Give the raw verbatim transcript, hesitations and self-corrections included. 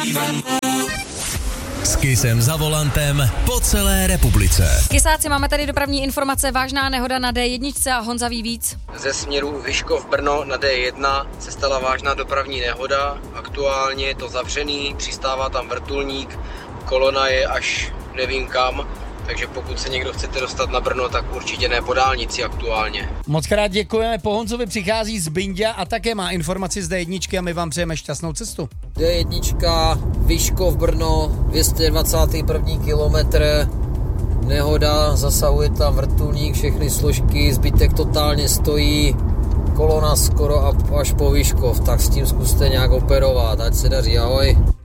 S Kysem za volantem po celé republice. Kysáci, máme tady dopravní informace. Vážná nehoda na dé jedna a Honza ví víc. Ze směru Vyškov Brno na dé jedna se stala vážná dopravní nehoda. Aktuálně je to zavřený, přistává tam vrtulník, kolona je až nevím kam. Takže pokud se někdo chcete dostat na Brno, tak určitě ne po dálnici aktuálně. Moc krát děkujeme, po Honzovi přichází z Binďa a také má informaci z dé jedna a my vám přejeme šťastnou cestu. dé jedna, Vyškov Brno, dvě stě dvacátý první kilometr, nehoda, zasahuje tam vrtulník, všechny složky, zbytek totálně stojí, kolona skoro až po Vyškov, tak s tím zkuste nějak operovat, ať se daří, ahoj.